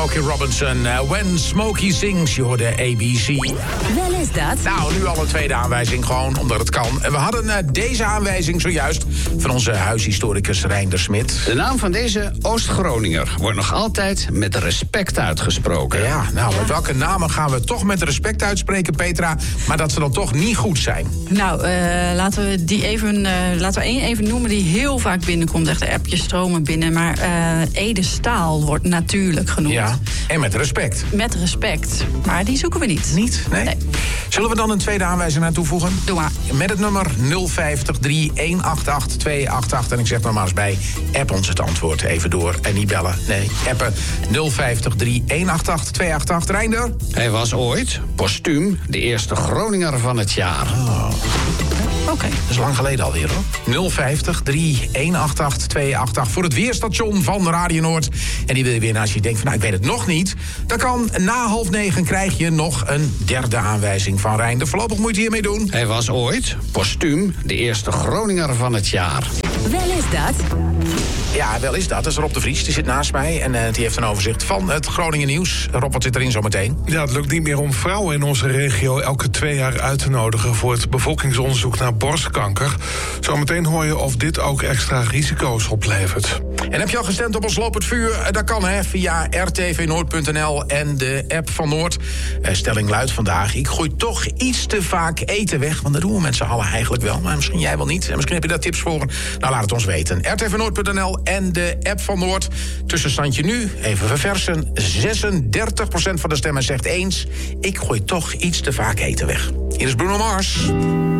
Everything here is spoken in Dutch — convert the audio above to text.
Smokey Robinson. When Smokey Sings, je hoorde ABC. Wel is dat. Nou, nu al een tweede aanwijzing gewoon, omdat het kan. We hadden deze aanwijzing zojuist van onze huishistoricus Reinder Smit. De naam van deze Oost-Groninger wordt nog altijd met respect uitgesproken. Ja, nou, met welke namen gaan we toch met respect uitspreken, Petra, maar dat ze dan toch niet goed zijn? Nou, laten we één even noemen die heel vaak binnenkomt. Echt de appjes stromen binnen. Maar Ede Staal wordt natuurlijk genoemd. Ja, en met respect. Met respect. Maar die zoeken we niet. Niet? Nee? Zullen we dan een tweede aanwijzing aan toevoegen? Doe maar. Met het nummer 050 3188 288. En ik zeg nogmaals bij, app ons het antwoord even door. En niet bellen. Nee, appen 050 3188 288. Reinder? Hij was ooit, postuum, de eerste Groninger van het jaar. Oké. Dat is lang geleden alweer, hoor. 050 3188 288 voor het weerstation van Radio Noord. En die wil je winnen als je denkt van, nou, ik weet het nog niet. Dan kan na 8:30 krijg je nog een derde aanwijzing van Reinder. Voorlopig moet je hiermee doen. Hij was ooit, postuum, de eerste Groninger van het jaar. Wel is dat. Ja, wel is dat. Dat is Rob de Vries. Die zit naast mij en die heeft een overzicht van het Groningen nieuws. Rob, wat zit erin zometeen? Ja, het lukt niet meer om vrouwen in onze regio elke 2 jaar uit te nodigen voor het bevolkingsonderzoek naar borstkanker. Zometeen hoor je of dit ook extra risico's oplevert. En heb je al gestemd op ons Loop het Vuur? Dat kan via rtvnoord.nl en de app van Noord. Stelling luidt vandaag: ik gooi toch iets te vaak eten weg. Want dat doen we met z'n allen eigenlijk wel. Maar misschien jij wel niet. En misschien heb je daar tips voor. Nou, laat het ons weten. rtvnoord.nl en de app van Noord. Tussenstandje nu, even verversen. 36% van de stemmen zegt eens: ik gooi toch iets te vaak eten weg. Hier is Bruno Mars.